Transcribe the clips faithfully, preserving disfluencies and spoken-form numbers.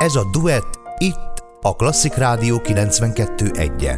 Ez a Duett itt a Klasszik Rádió kilencvenkettő egyen.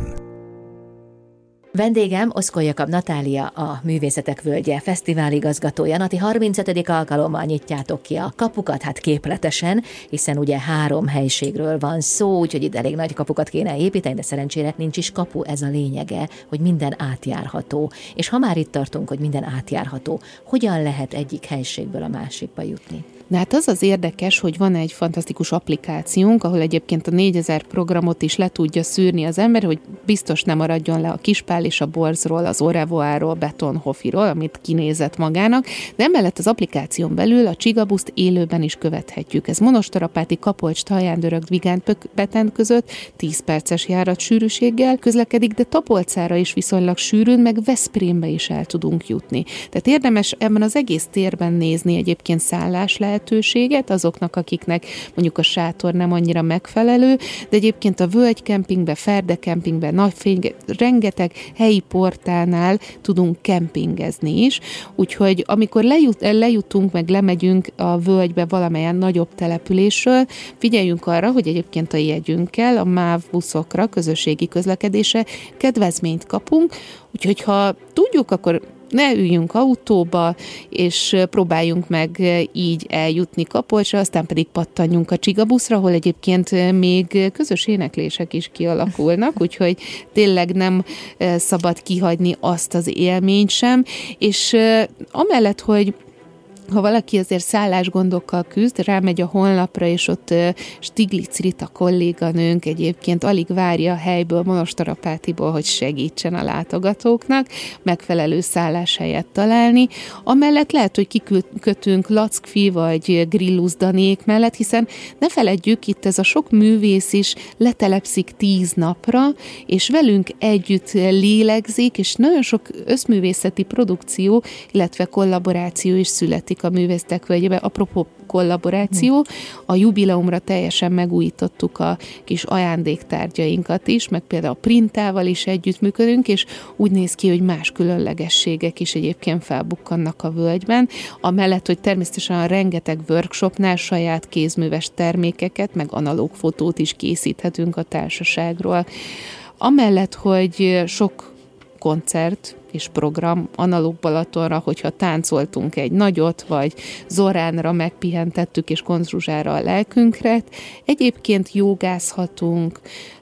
Vendégem Oszkó Jakab Natália, a Művészetek Völgye fesztivál igazgatója. Nati, harmincötödik alkalommal nyitjátok ki a kapukat, hát képletesen, hiszen ugye három helyiségről van szó, úgyhogy itt elég nagy kapukat kéne építeni, de szerencsére nincs is kapu, ez a lényege, hogy minden átjárható. És ha már itt tartunk, hogy minden átjárható, hogyan lehet egyik helyiségből a másikba jutni? Na hát az az érdekes, hogy van egy fantasztikus applikációnk, ahol egyébként a négyezer programot is le tudja szűrni az ember, hogy biztos nem maradjon le a Kispál és a Borzról, az Orevoáról, Betonhoffiról, amit kinézett magának, de emellett az applikáción belül a Csigabuszt élőben is követhetjük. Ez Monostorapáti, Kapolcs, Talján-Dörög, Vigánt-Beten között tíz perces járat sűrűséggel közlekedik, de Tapolcára is viszonylag sűrűn, meg Veszprémbe is el tudunk jutni. Tehát érdemes ebben az egész térben nézni egyébként szállás lehetőséget azoknak, akiknek mondjuk a sátor nem annyira megfelelő, de egyébként a völgykempingbe, ferdekempingbe, Nagyfény, rengeteg helyi portánál tudunk kempingezni is, úgyhogy amikor lejut, lejutunk, meg lemegyünk a völgybe valamelyen nagyobb településről, figyeljünk arra, hogy egyébként a jegyünkkel a MÁV buszokra, közösségi közlekedésre kedvezményt kapunk, úgyhogy ha tudjuk, akkor ne üljünk autóba, és próbáljunk meg így eljutni Kapolcsra, aztán pedig pattanjunk a Csigabuszra, ahol egyébként még közös éneklések is kialakulnak, úgyhogy tényleg nem szabad kihagyni azt az élményt sem, és amellett, hogy ha valaki azért szállásgondokkal küzd, rámegy a honlapra, és ott Stiglitz Rita kolléganőnk egyébként alig várja a helyből, Monostorapátiból, hogy segítsen a látogatóknak megfelelő szálláshelyet találni. Amellett lehet, hogy kikötünk Lackfi vagy Grillus Daniék mellett, hiszen ne feledjük, itt ez a sok művész is letelepszik tíz napra, és velünk együtt lélegzik, és nagyon sok összművészeti produkció, illetve kollaboráció is születik a Művészetek Völgyében. Apropó kollaboráció, a jubileumra teljesen megújítottuk a kis ajándéktárgyainkat is, meg például a Printával is együttműködünk, és úgy néz ki, hogy más különlegességek is egyébként felbukkannak a völgyben, amellett, hogy természetesen a rengeteg workshopnál saját kézműves termékeket, meg analóg fotót is készíthetünk a társaságról. Amellett, hogy sok koncert és program analóg Balatonra, hogyha táncoltunk egy nagyot, vagy Zoránra megpihentettük, és Konzsuzsára a lelkünkre. Egyébként jogázhatunk,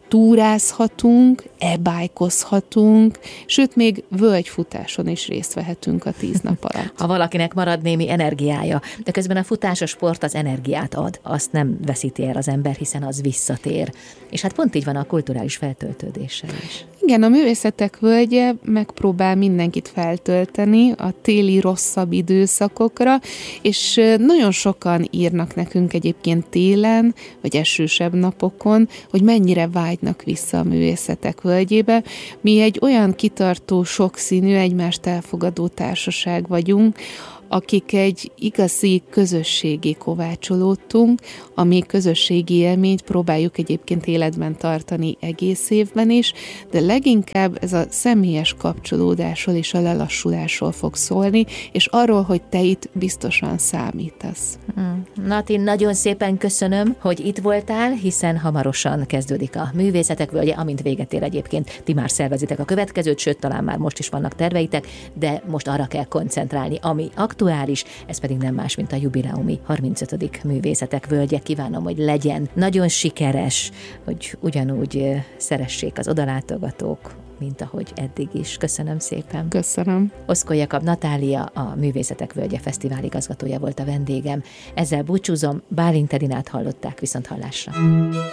túrázhatunk, e-bike-ozhatunk, sőt, még völgyfutáson is részt vehetünk a tíz nap alatt. Ha valakinek marad némi energiája, de közben a futás, a sport az energiát ad, azt nem veszíti el az ember, hiszen az visszatér. És hát pont így van a kulturális feltöltődéssel is. Igen, a Művészetek Völgye megpróbál mindenkit feltölteni a téli rosszabb időszakokra, és nagyon sokan írnak nekünk egyébként télen, vagy esősebb napokon, hogy mennyire vágynak vissza a Művészetek Völgyébe. Mi egy olyan kitartó, sokszínű, egymást elfogadó társaság vagyunk, akik egy igazi közösségi kovácsolódtunk, ami közösségi élményt próbáljuk egyébként életben tartani egész évben is, de leginkább ez a személyes kapcsolódásról és a lelassulásról fog szólni, és arról, hogy te itt biztosan számítasz. Hmm. Nati, nagyon szépen köszönöm, hogy itt voltál, hiszen hamarosan kezdődik a Művészetek Völgye, amint véget ér egyébként. Ti már szervezitek a következőt, sőt, talán már most is vannak terveitek, de most arra kell koncentrálni, ami aktuális, ez pedig nem más, mint a jubileumi harmincötödik Művészetek Völgye. Kívánom, hogy legyen nagyon sikeres, hogy ugyanúgy szeressék az odalátogatók, mint ahogy eddig is. Köszönöm szépen. Köszönöm. Oszkó Jakab Natália, a Művészetek Völgye fesztivál igazgatója volt a vendégem. Ezzel búcsúzom, Bálint Edinát hallották, viszont hallásra.